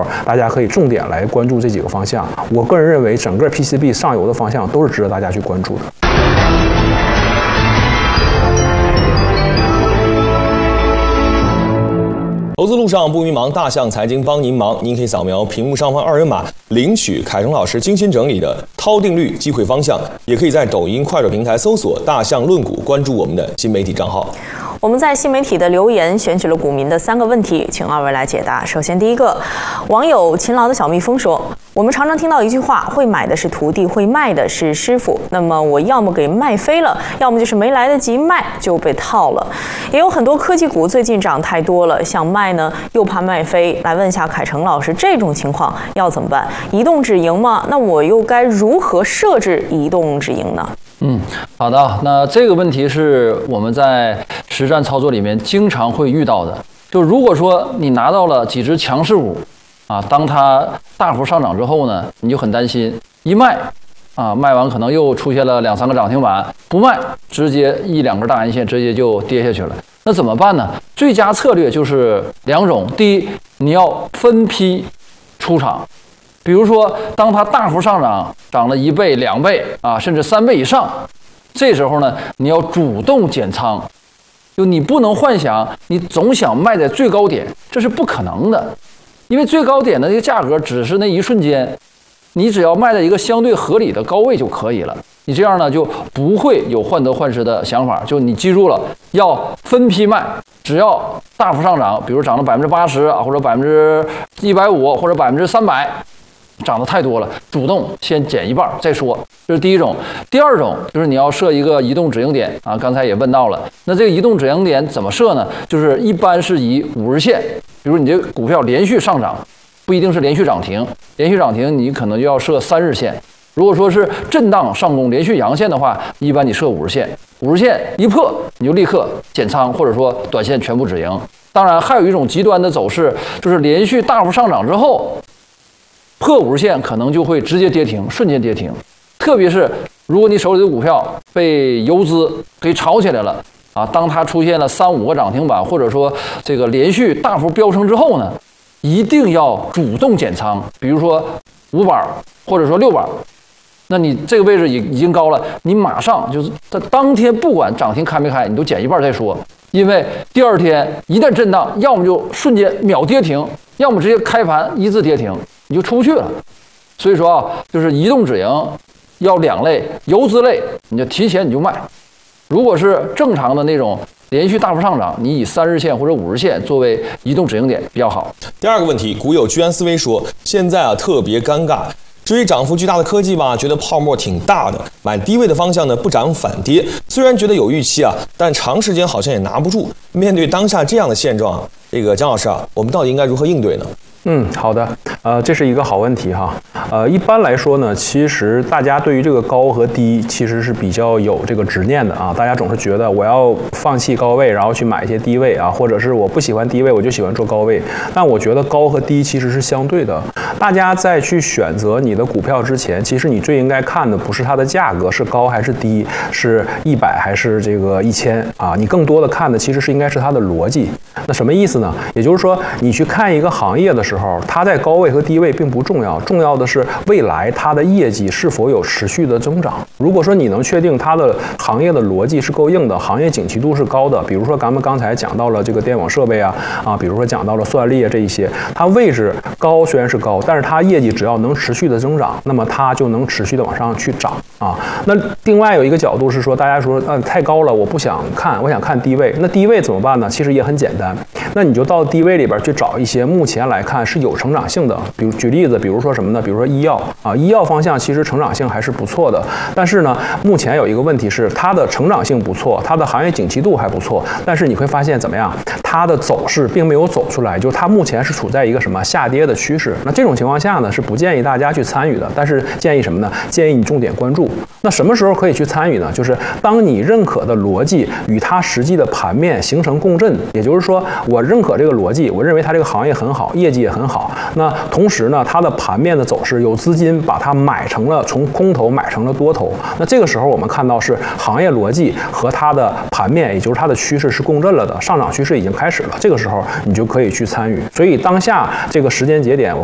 大家可以重点来关注这几个方向。我个人认为，整个 PCB 上游的方向都是值得大家去关注的。 投资路上不迷茫，大象财经帮您忙。您可以扫描屏幕上方2维码，领取凯成老师精心整理的涛定律机会方向，也可以在抖音、快手平台搜索“大象论股”，关注我们的新媒体账号。 我们在新媒体的留言选取了股民的3个问题，请2位来解答。首先，第一个，网友勤劳的小蜜蜂说：“我们常常听到一句话，会买的是徒弟，会卖的是师傅。那么我要么给卖飞了，要么就是没来得及卖就被套了。也有很多科技股最近涨太多了，想卖呢又怕卖飞。来问一下凯成老师，这种情况要怎么办？移动止盈吗？那我又该如何设置移动止盈呢？” 好的，那这个问题是我们在实战操作里面经常会遇到的。就如果说你拿到了几只强势股啊，当它大幅上涨之后呢，你就很担心，一卖啊，卖完可能又出现了2、3个涨停板，不卖直接1、2根大阴线直接就跌下去了。那怎么办呢？最佳策略就是2种。第一，你要分批出场。比如说，当它大幅上涨，涨了1倍、2倍啊，甚至3倍以上，这时候呢，你要主动减仓。就你不能幻想你总想卖在最高点，这是不可能的，因为最高点的这个价格只是那一瞬间，你只要卖在一个相对合理的高位就可以了。你这样呢，就不会有患得患失的想法。就你记住了，要分批卖，只要大幅上涨，比如涨了80%啊，或者150%，或者300%。涨得太多了，主动先减一半再说，这是第一种。第二种就是你要设一个移动止盈点啊，刚才也问到了。那这个移动止盈点怎么设呢？就是一般是以50日线，比如你这个股票连续上涨，不一定是连续涨停，连续涨停你可能就要设3日线。如果说是震荡上攻连续阳线的话，一般你设50日线，50日线一破你就立刻减仓，或者说短线全部止盈。当然还有一种极端的走势，就是连续大幅上涨之后，破50日线可能就会直接跌停，瞬间跌停。特别是如果你手里的股票被游资给炒起来了啊，当它出现了3、5个涨停板，或者说这个连续大幅飙升之后呢，一定要主动减仓。比如说500或者说600，那你这个位置已经高了，你马上就是在当天不管涨停开没开，你都减一半再说。因为第二天一旦震荡，要么就瞬间秒跌停，要么直接开盘一字跌停，你就出不去了。所以说啊，就是移动止盈要2类，游资类你就提前你就卖。如果是正常的那种连续大幅上涨，你以3日线或者5日线作为移动止盈点比较好。 第二个问题，股友居安思危说，现在特别尴尬。至于涨幅巨大的科技吧，觉得泡沫挺大的，买低位的方向呢不涨反跌，虽然觉得有预期但长时间好像也拿不住。面对当下这样的现状，这个姜老师我们到底应该如何应对呢？ 好的，这是一个好问题哈。一般来说呢，其实大家对于这个高和低其实是比较有这个执念的啊。大家总是觉得我要放弃高位，然后去买一些低位啊，或者是我不喜欢低位，我就喜欢做高位。但我觉得高和低其实是相对的。大家在去选择你的股票之前，其实你最应该看的不是它的价格是高还是低，是100还是这个1000啊？你更多的看的其实是应该是它的逻辑。那什么意思呢？也就是说，你去看一个行业的时候，它在高位和低位并不重要，重要的是未来它的业绩是否有持续的增长。如果说你能确定它的行业的逻辑是够硬的，行业景气度是高的，比如说咱们刚才讲到了这个电网设备比如说讲到了算力这一些，它位置高虽然是高，但是它业绩只要能持续的增长，那么它就能持续的往上去涨啊。那另外有一个角度是说，大家说太高了，我不想看，我想看低位。那低位怎么办呢？其实也很简单，那你就到低位里边去找一些目前来看是有成长性的，比如举例子，比如说什么呢？比如说医药医药方向其实成长性还是不错的，但是呢，目前有一个问题是它的成长性不错，它的行业景气度还不错，但是你会发现怎么样？它的走势并没有走出来，就是它目前是处在一个什么下跌的趋势。那这种情况下呢，是不建议大家去参与的，但是建议什么呢？建议你重点关注。那什么时候可以去参与呢？就是当你认可的逻辑与它实际的盘面形成共振，也就是说，我认可这个逻辑，我认为它这个行业很好，业绩也很好。那同时呢，它的盘面的走势有资金把它买成了从空头买成了多头。那这个时候我们看到是行业逻辑和它的盘面，也就是它的趋势是共振了的，上涨趋势已经开始了。这个时候你就可以去参与。所以当下这个时间节点，我